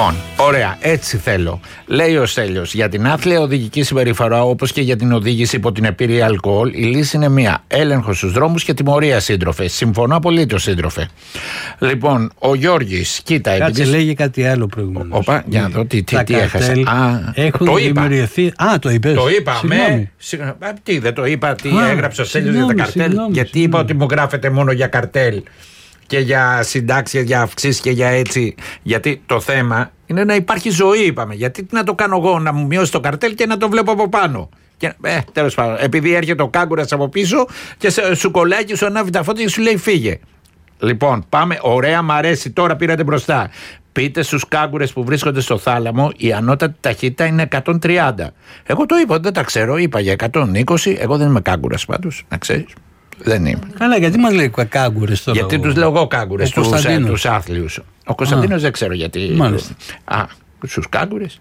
Λοιπόν, ωραία, έτσι θέλω. Λέει ο Στέλιος, για την άθλια οδηγική συμπεριφορά, όπως και για την οδήγηση υπό την επίρρεια αλκοόλ, η λύση είναι μία. Έλεγχος στους δρόμους και τιμωρία, σύντροφε. Συμφωνώ απολύτως, σύντροφε. Λοιπόν, ο Γιώργης, κοίτα. Κάτσε, λέγει κάτι άλλο προηγουμένως. Όπα, για να δω τι έχασα. Έχουν δημιουργηθεί. Το είπα. Τι δεν το είπα, τι έγραψε ο Στέλιος για τα καρτέλ. Γιατί είπα ότι μου γράφετε μόνο για καρτέλ και για συντάξεις, για αυξήσεις και για έτσι. Γιατί το θέμα είναι να υπάρχει ζωή, είπαμε. Γιατί να το κάνω εγώ, να μου μειώσει το καρτέλ και να το βλέπω από πάνω. Τέλος πάντων, επειδή έρχεται ο κάγκουρας από πίσω και σου κολλάει και σου ανάβει τα φώτα και σου λέει φύγε. Λοιπόν, πάμε. Ωραία, μ' αρέσει. Τώρα πήρατε μπροστά. Πείτε στους κάγκουρες που βρίσκονται στο θάλαμο, η ανώτατη ταχύτητα είναι 130. Εγώ το είπα, δεν τα ξέρω. Είπα για 120. Εγώ δεν είμαι κάγκουρας πάντως, να ξέρεις. Δεν είμαι. Καλά, γιατί μας λέει κάγκουρες τώρα? Γιατί τους λέω εγώ κάγκουρες, τους άθλιους. Ο Κωνσταντίνος δεν ξέρω γιατί. Μάλιστα. Στους κάγκουρες.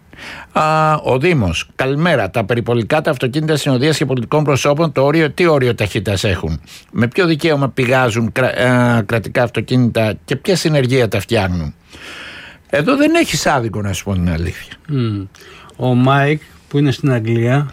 Ο Δήμος, καλημέρα. Τα περιπολικά, τα αυτοκίνητα συνοδείας και πολιτικών προσώπων, τι όριο ταχύτητας έχουν? Με ποιο δικαίωμα πηγάζουν κρατικά αυτοκίνητα και ποια συνεργεία τα φτιάχνουν? Εδώ δεν έχεις άδικο, να σου πω την αλήθεια. Ο Μάικ που είναι στην Αγγλία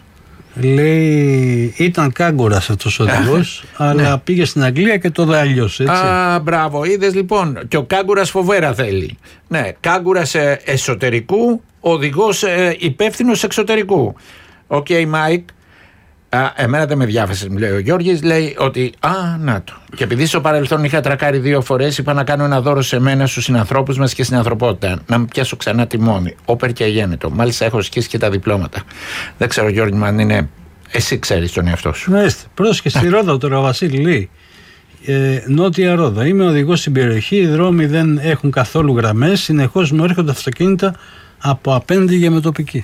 λέει ήταν κάγκουρας αυτός ο οδηγός, αλλά πήγε στην Αγγλία και το δάλιωσε, έτσι. Μπράβο, είδες λοιπόν. Και ο κάγκουρας φοβέρα θέλει. Ναι, κάγκουρας εσωτερικού, οδηγός υπεύθυνος εξωτερικού. Οκ, Μάικ. Εμένα δεν με διάφεσες, μου λέει ο Γιώργης. Λέει ότι να το. Και επειδή στο παρελθόν είχα τρακάρει 2 φορές, είπα να κάνω ένα δώρο σε μένα, στους συνανθρώπους μας και στην ανθρωπότητα. Να μην πιάσω ξανά τιμόνι. Όπερ και αγέννητο. Μάλιστα έχω σκίσει και τα διπλώματα. Δεν ξέρω, Γιώργη μου, αν είναι. Εσύ ξέρεις τον εαυτό σου. Ναι, πρόσεχε στη Ρόδα τώρα ο Βασίλη λέει. Νότια Ρόδα. Είμαι οδηγός στην περιοχή. Οι δρόμοι δεν έχουν καθόλου γραμμές. Συνεχώς μου έρχονται αυτοκίνητα από απέναντι για μετοπική.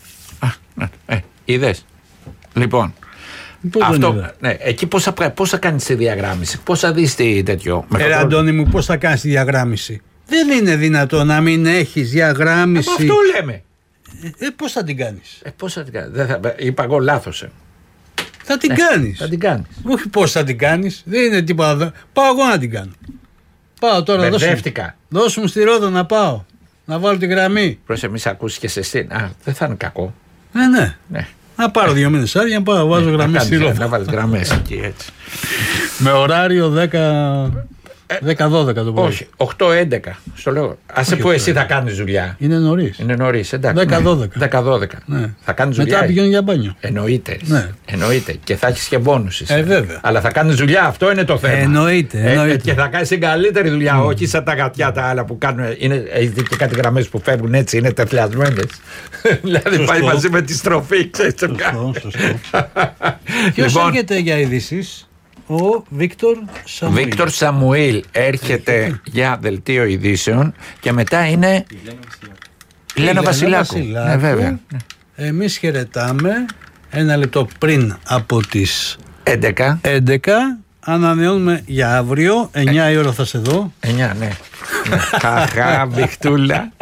Είδες. Λοιπόν, αυτό, ναι, εκεί πώς θα κάνεις τη διαγράμμιση, πώς θα δεις τι τέτοιο? Αντώνη μου, πώς θα κάνεις τη διαγράμμιση? Δεν είναι δυνατό να μην έχεις διαγράμμιση. Αυτό λέμε. Πώς θα την κάνεις? Πώς θα την κάνεις? Είπα εγώ λάθος. Θα την κάνεις. Θα την κάνεις. Όχι πώς θα την κάνεις. Δεν είναι τίποτα. Πάω εγώ να την κάνω. Πάω τώρα. Μπερδεύτηκα. Δώσ' μου στη Ρόδα να πάω. Να βάλω τη γραμμή. Προς εμείς ακούσεις και σε εσύ. Δεν θα είναι κακό. Ναι. Να πάρω 2 μήνες άδεια, να πάω, βάζω γραμμές στη Ρόδα. Να βάλεις γραμμές εκεί, έτσι. Με ωράριο 10-12 το πρωί. Όχι, 8-11. Στο λέω. Άσε που εσύ θα κάνεις δουλειά. Είναι νωρίς. Είναι νωρίς, εντάξει. 10-12. Ναι. Θα κάνεις δουλειά. Μετά πηγαίνω για μπάνιο. Εννοείται. Ναι. Εννοείται. Και θα έχεις και μπόνουσες. Βέβαια. Αλλά θα κάνεις δουλειά, αυτό είναι το θέμα. Εννοείται. Και θα κάνεις την καλύτερη δουλειά. Όχι σαν τα γατιά τα άλλα που κάνουν. Έχεις δει και κάτι γραμμές που φεύγουν έτσι, είναι τεφλιασμένες. Δηλαδή πάει μαζί με τη στροφή, ξέρεις το κάνει. Ποιος έρχεται για ειδήσεις? Ο Βίκτορ Σαμουήλ έρχεται για δελτίο ειδήσεων και μετά είναι η Λένα Βασιλάκου. Ναι, βέβαια. Εμείς χαιρετάμε 1 λεπτό πριν από τις 11. Ανανεώνουμε για αύριο 9 η ώρα θα σε δω. 9, ναι. Χαχά, Βικτούλα.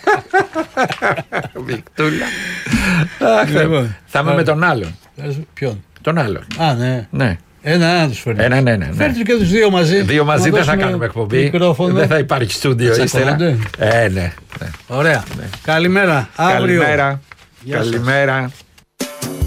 Βικτούλα. Θα είμαι με τον άλλον. Ποιον? Τον άλλον. Ναι. Ένα τους φέρνει. Ναι. Φέρνει και τους 2 μαζί. 2 μαζί δεν θα κάνουμε εκπομπή. Μικρόφωνο. Δεν θα υπάρχει στούντιο ύστερα. Ναι. Ναι. Ωραία. Καλημέρα. Αύριο. Καλημέρα.